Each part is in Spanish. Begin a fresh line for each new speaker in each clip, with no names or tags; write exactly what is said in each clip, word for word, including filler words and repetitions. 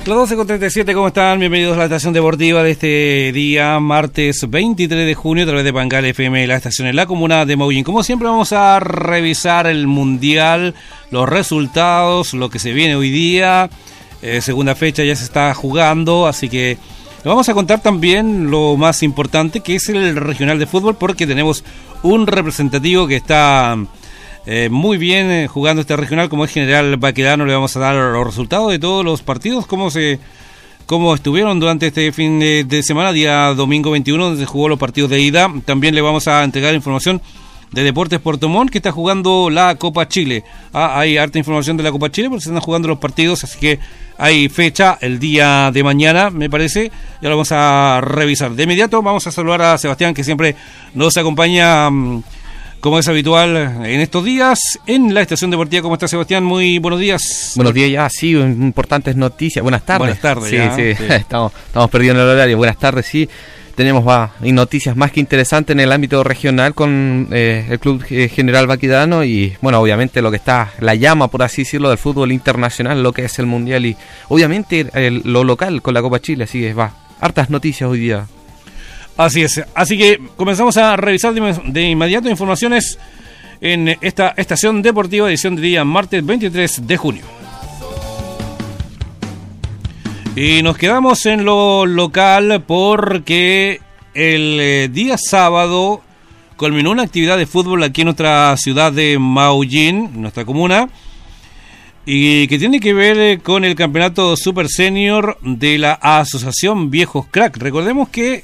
Las doce con treinta y siete, ¿cómo están? Bienvenidos a la estación deportiva de este día, martes veintitrés de junio, a través de Pangal F M, la estación en la comuna de Maullín. Como siempre, vamos a revisar el Mundial, los resultados, lo que se viene hoy día. Eh, segunda fecha ya se está jugando, así que les vamos a contar también lo más importante, que es el regional de fútbol, porque tenemos un representativo que está Eh, muy bien eh, jugando este regional, como es General Baquedano. Le vamos a dar los resultados de todos los partidos, cómo se cómo estuvieron durante este fin de, de semana, día domingo veintiuno, donde se jugó los partidos de ida. También le vamos a entregar información de Deportes Puerto Montt, que está jugando la Copa Chile. Ah, hay harta información de la Copa Chile porque se están jugando los partidos, así que hay fecha el día de mañana, me parece. Ya lo vamos a revisar. De inmediato vamos a saludar a Sebastián, que siempre nos acompaña, um, como es habitual en estos días, en la estación deportiva. ¿Cómo está, Sebastián? Muy buenos días.
Buenos días, ya, sí, importantes noticias. Buenas tardes.
Buenas tardes,
sí,
ya,
sí,
sí.
Estamos, estamos perdiendo el horario. Buenas tardes, sí. Tenemos va, y noticias más que interesantes en el ámbito regional con eh, el Club eh, General Baquedano y, bueno, obviamente lo que está, la llama, por así decirlo, del fútbol internacional, lo que es el Mundial y, obviamente, el, lo local con la Copa Chile. Así que va, hartas noticias hoy día.
Así es, así que comenzamos a revisar de, de inmediato informaciones en esta estación deportiva, edición de día martes veintitrés de junio. Y nos quedamos en lo local porque el eh, día sábado culminó una actividad de fútbol aquí en nuestra ciudad de Maullín, nuestra comuna, y que tiene que ver eh, con el campeonato Super Senior de la Asociación Viejos Crack. Recordemos que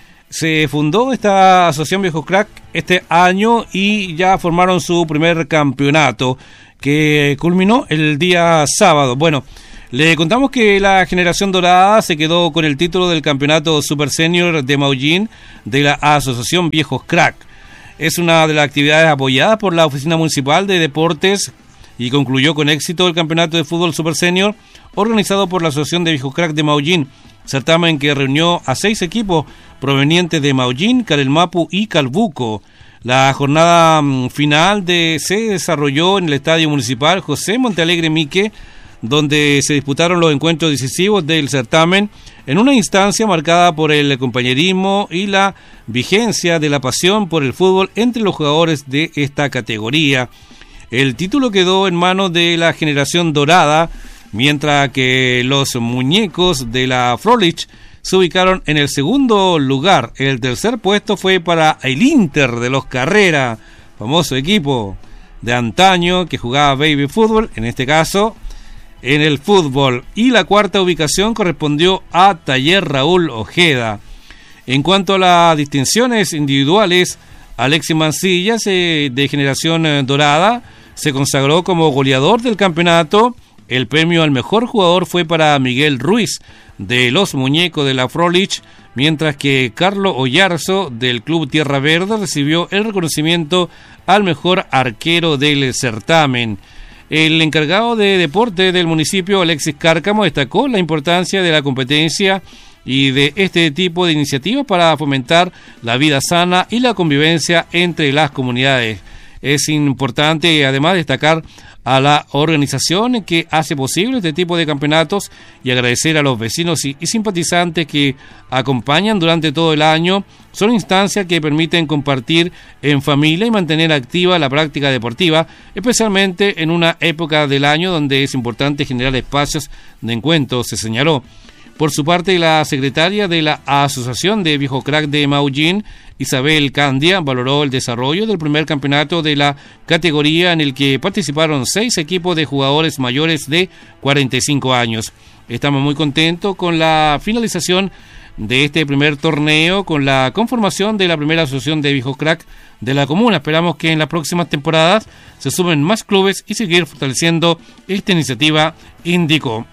se fundó esta Asociación Viejos Crack este año y ya formaron su primer campeonato, que culminó el día sábado. Bueno, le contamos que la generación dorada se quedó con el título del campeonato Super Senior de Maullín de la Asociación Viejos Crack. Es una de las actividades apoyadas por la Oficina Municipal de Deportes y concluyó con éxito el campeonato de fútbol Super Senior organizado por la Asociación de Viejos Crack de Maullín, certamen que reunió a seis equipos provenientes de Maullín, Carelmapu y Calbuco. La jornada final de, se desarrolló en el Estadio Municipal José Montealegre Mique, donde se disputaron los encuentros decisivos del certamen en una instancia marcada por el compañerismo y la vigencia de la pasión por el fútbol entre los jugadores de esta categoría. El título quedó en manos de la generación dorada, mientras que los muñecos de la Frolich se ubicaron en el segundo lugar. El tercer puesto fue para el Inter de los Carrera, famoso equipo de antaño que jugaba baby fútbol, en este caso en el fútbol, y la cuarta ubicación correspondió a Taller Raúl Ojeda. En cuanto a las distinciones individuales, Alexis Mancillas, eh, de generación eh, dorada, se consagró como goleador del campeonato. El premio al mejor jugador fue para Miguel Ruiz, de los muñecos de la Frolich, mientras que Carlos Oyarzo, del Club Tierra Verde, recibió el reconocimiento al mejor arquero del certamen. El encargado de deporte del municipio, Alexis Cárcamo, destacó la importancia de la competencia y de este tipo de iniciativas para fomentar la vida sana y la convivencia entre las comunidades. Es importante además destacar a la organización que hace posible este tipo de campeonatos y agradecer a los vecinos y, y simpatizantes que acompañan durante todo el año. Son instancias que permiten compartir en familia y mantener activa la práctica deportiva, especialmente en una época del año donde es importante generar espacios de encuentro, se señaló. Por su parte, la secretaria de la Asociación de Viejo Crack de Maullín, Isabel Candia, valoró el desarrollo del primer campeonato de la categoría en el que participaron seis equipos de jugadores mayores de cuarenta y cinco años. Estamos muy contentos con la finalización de este primer torneo, con la conformación de la primera asociación de Viejos Crack de la comuna. Esperamos que en las próximas temporadas se sumen más clubes y seguir fortaleciendo esta iniciativa, indicó.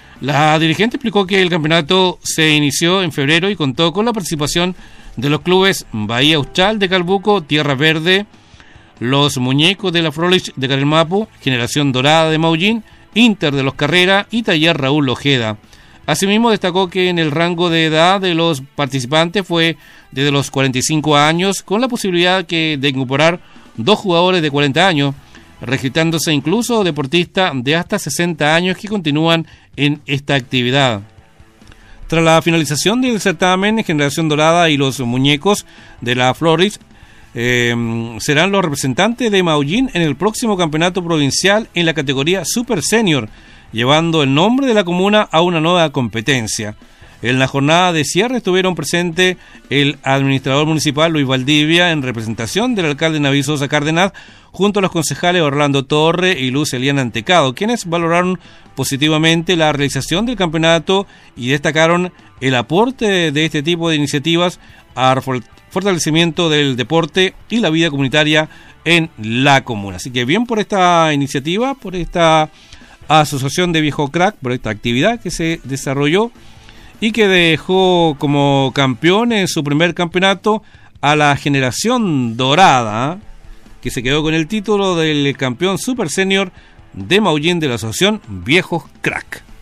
La dirigente explicó que el campeonato se inició en febrero y contó con la participación de los clubes Bahía Austral de Calbuco, Tierra Verde, los Muñecos de la Frolich de Carelmapu, Generación Dorada de Maullín, Inter de los Carrera y Taller Raúl Ojeda. Asimismo, destacó que en el rango de edad de los participantes fue desde los cuarenta y cinco años, con la posibilidad que de incorporar dos jugadores de cuarenta años. registrándose incluso deportistas de hasta sesenta años que continúan en esta actividad. Tras la finalización del certamen, Generación Dorada y los muñecos de la Floris eh, serán los representantes de Maullín en el próximo campeonato provincial en la categoría Super Senior, llevando el nombre de la comuna a una nueva competencia. En la jornada de cierre estuvieron presentes el administrador municipal Luis Valdivia en representación del alcalde Naví Sosa Cárdenas, junto a los concejales Orlando Torre y Luz Eliana Antecado, quienes valoraron positivamente la realización del campeonato y destacaron el aporte de este tipo de iniciativas al fortalecimiento del deporte y la vida comunitaria en la comuna. Así que bien por esta iniciativa, por esta asociación de Viejo Crack, por esta actividad que se desarrolló y que dejó como campeón en su primer campeonato a la Generación Dorada, que se quedó con el título del campeón Super Senior de Maullín de la asociación Viejos Crack.